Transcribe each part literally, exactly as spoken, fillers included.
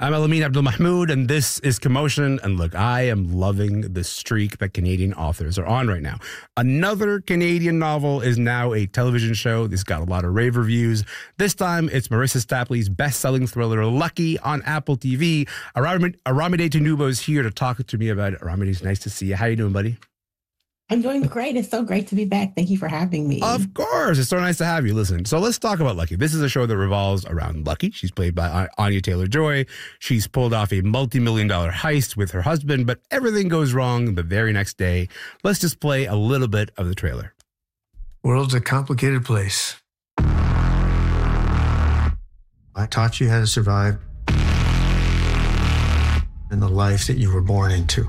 I'm Elamin Abdul Mahmoud, and this is Commotion. And look, I am loving the streak that Canadian authors are on right now. Another Canadian novel is now a television show. This got a lot of rave reviews. This time, it's Marissa Stapley's best-selling thriller, Lucky, on Apple T V. Aram- Aramide Tanubo is here to talk to me about it. Aramide, it's nice to see you. How you doing, buddy? I'm doing great. It's so great to be back. Thank you for having me. Of course. It's so nice to have you. Listen, so let's talk about Lucky. This is a show that revolves around Lucky. She's played by Anya Taylor-Joy. She's pulled off a multi-million dollar heist with her husband, but everything goes wrong the very next day. Let's just play a little bit of the trailer. World's a complicated place. I taught you how to survive in the life that you were born into.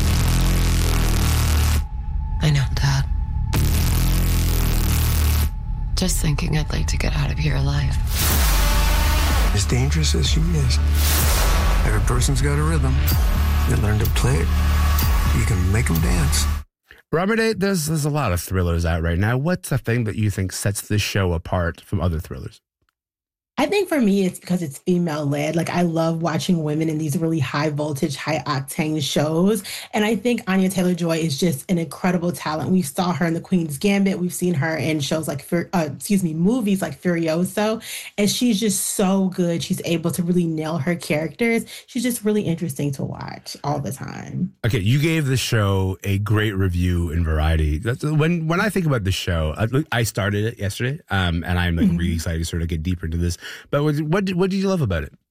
I know, Dad. Just thinking I'd like to get out of here alive. As dangerous as she is, every person's got a rhythm. You learn to play it, you can make them dance. Aramide, there's, there's a lot of thrillers out right now. What's the thing that you think sets this show apart from other thrillers? I think for me, it's because it's female led. Like, I love watching women in these really high voltage, high octane shows. And I think Anya Taylor-Joy is just an incredible talent. We saw her in The Queen's Gambit. We've seen her in shows like, uh, excuse me, movies like Furioso. And she's just so good. She's able to really nail her characters. She's just really interesting to watch all the time. Okay, you gave the show a great review in Variety. That's, when when I think about the show, I, I started it yesterday, um, and I'm like mm-hmm. really excited to sort of get deeper into this. But what, what did, what did you love about it?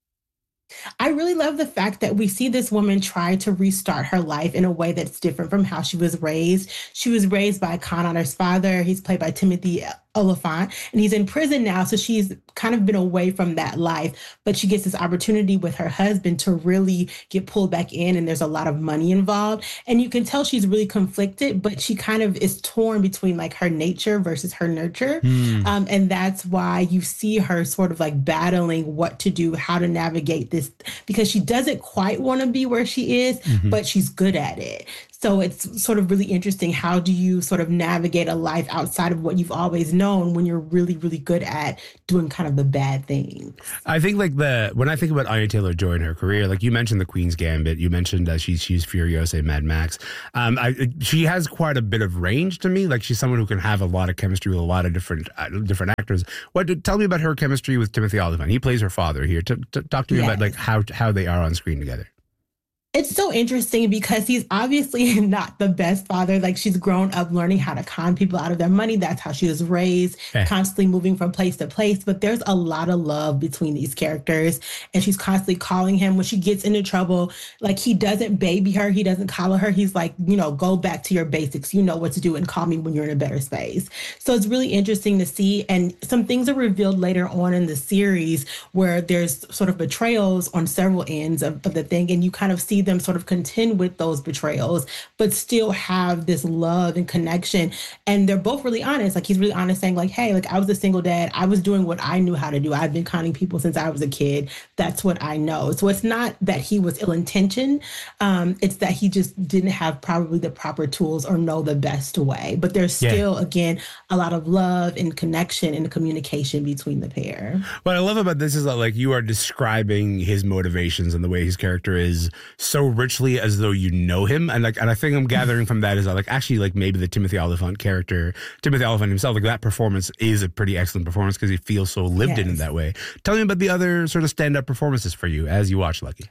I really love the fact that we see this woman try to restart her life in a way that's different from how she was raised. She was raised by a con artist's father. He's played by Timothy Olyphant, and he's in prison now. So she's kind of been away from that life, but she gets this opportunity with her husband to really get pulled back in. And there's a lot of money involved. And you can tell she's really conflicted, but she kind of is torn between like her nature versus her nurture. Mm. Um, and that's why you see her sort of like battling what to do, how to navigate this, because she doesn't quite want to be where she is, mm-hmm. but she's good at it. So it's sort of really interesting. How do you sort of navigate a life outside of what you've always known when you're really, really good at doing kind of the bad things? I think like the, when I think about Anya Taylor-Joy in her career, like you mentioned The Queen's Gambit, you mentioned that uh, she's, she's Furiosa in Mad Max. Um, I, she has quite a bit of range to me. Like she's someone who can have a lot of chemistry with a lot of different, uh, different actors. What, tell me about her chemistry with Timothy Olyphant. He plays her father here. T- t- talk to me yes. about like how, how they are on screen together. It's so interesting because he's obviously not the best father. Like she's grown up learning how to con people out of their money. That's how she was raised, okay. constantly moving from place to place. But there's a lot of love between these characters. And she's constantly calling him when she gets into trouble. Like he doesn't baby her. He doesn't coddle her. He's like, you know, go back to your basics. You know what to do and call me when you're in a better space. So it's really interesting to see. And some things are revealed later on in the series where there's sort of betrayals on several ends of, of the thing. And you kind of see them sort of contend with those betrayals, but still have this love and connection. And they're both really honest. Like he's really honest saying like, hey, like I was a single dad. I was doing what I knew how to do. I've been conning people since I was a kid. That's what I know. So it's not that he was ill-intentioned. Um, it's that he just didn't have probably the proper tools or know the best way. But there's still, yeah. again, a lot of love and connection and communication between the pair. What I love about this is that like you are describing his motivations and the way his character is so richly as though you know him. And like, and I think I'm gathering from that is that like actually like maybe the Timothy Olyphant character, Timothy Olyphant himself, like that performance is a pretty excellent performance because he feels so lived yes. in in that way. Tell me about the other sort of stand-up performances for you as you watch Lucky.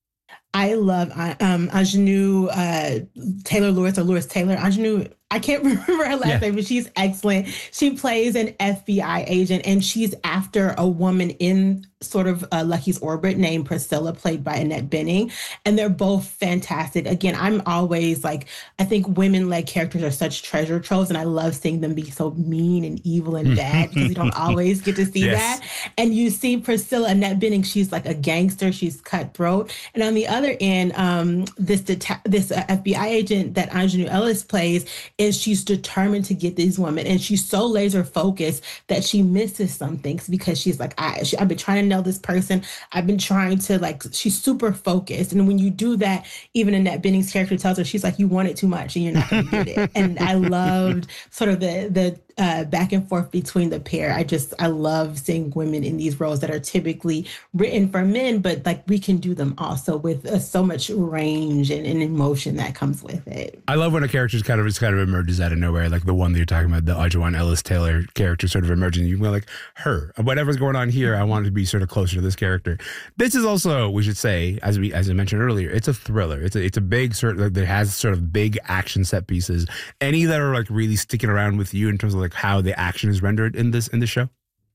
I love um, Aunjanue uh, Taylor Lewis or Lewis Taylor. Aunjanue, I can't remember her last yeah. name, but she's excellent. She plays an F B I agent, and she's after a woman in sort of uh, Lucky's orbit named Priscilla, played by Annette Bening. And they're both fantastic. Again, I'm always like, I think women-led characters are such treasure troves, and I love seeing them be so mean and evil and bad because you don't always get to see yes. that. And you see Priscilla, Annette Bening, she's like a gangster. She's cutthroat. And on the other end, um, this deta- this uh, F B I agent that Aunjanue Ellis plays is she's determined to get these women. And she's so laser focused that she misses some things because she's like, I, she, I've been trying to nail this person. I've been trying to like, she's super focused. And when you do that, even Annette Bening's character tells her, she's like, you want it too much and you're not going to get it. And I loved sort of the, the, Uh, back and forth between the pair. I just, I love seeing women in these roles that are typically written for men, but like we can do them also with uh, so much range and, and emotion that comes with it. I love when a character kind of just kind of emerges out of nowhere, like the one that you're talking about, the Ajuan Ellis Taylor character sort of emerging. You go like, her, whatever's going on here, I want to be sort of closer to this character. This is also, we should say, as we as I mentioned earlier, it's a thriller. It's a it's a big sort of, that has sort of big action set pieces. Any that are like really sticking around with you in terms of like how the action is rendered in this in the show?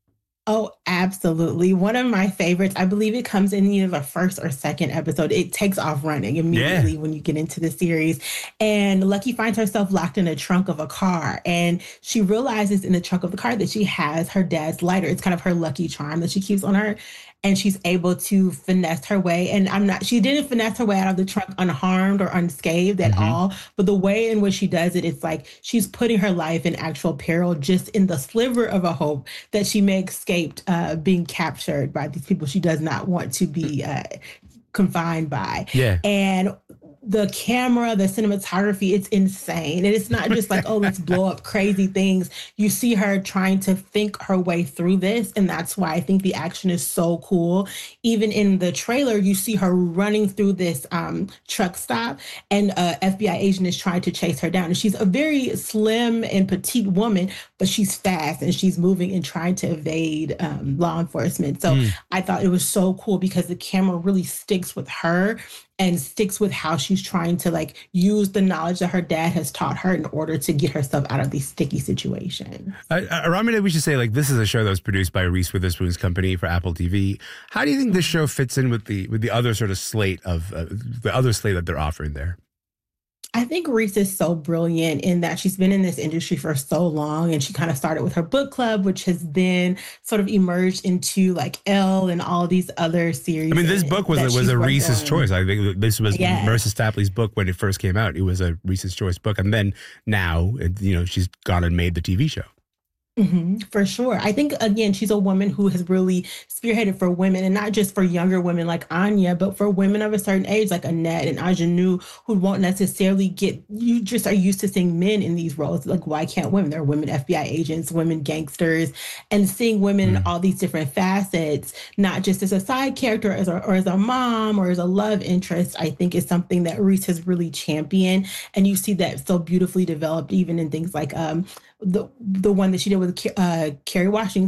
Oh, absolutely. One of my favorites, I believe it comes in either the first or second episode. It takes off running immediately yeah. when you get into the series. And Lucky finds herself locked in the trunk of a car. And she realizes in the trunk of the car that she has her dad's lighter. It's kind of her lucky charm that she keeps on her. And she's able to finesse her way. And I'm not, she didn't finesse her way out of the trunk unharmed or unscathed at mm-hmm. all. But the way in which she does it, it's like she's putting her life in actual peril just in the sliver of a hope that she may escape uh, being captured by these people she does not want to be uh, confined by. Yeah. And the camera, the cinematography, it's insane. And it's not just like, oh, let's blow up crazy things. You see her trying to think her way through this. And that's why I think the action is so cool. Even in the trailer, you see her running through this um, truck stop and an F B I agent is trying to chase her down. And she's a very slim and petite woman, but she's fast and she's moving and trying to evade um, law enforcement. So mm. I thought it was so cool because the camera really sticks with her and sticks with how she's trying to like use the knowledge that her dad has taught her in order to get herself out of these sticky situations. Uh, Aramida, we should say like this is a show that was produced by Reese Witherspoon's company for Apple T V. How do you think this show fits in with the with the other sort of slate of uh, the other slate that they're offering there? I think Reese is so brilliant in that she's been in this industry for so long, and she kind of started with her book club, which has then sort of emerged into like Elle and all these other series. I mean, this book was a, was a Reese's on. choice. I think this was yes. Marissa Stapley's book when it first came out. It was a Reese's choice book, and then now, you know, she's gone and made the T V show. Mm-hmm, for sure. I think, again, she's a woman who has really spearheaded for women, and not just for younger women like Anya, but for women of a certain age like Annette and Ajanou, who won't necessarily get, you just are used to seeing men in these roles. Like, why can't women? There are women F B I agents, women gangsters, and seeing women mm. in all these different facets, not just as a side character as a, or as a mom or as a love interest, I think is something that Reese has really championed. And you see that so beautifully developed even in things like um, the the one that she did with uh, Kerry Washington.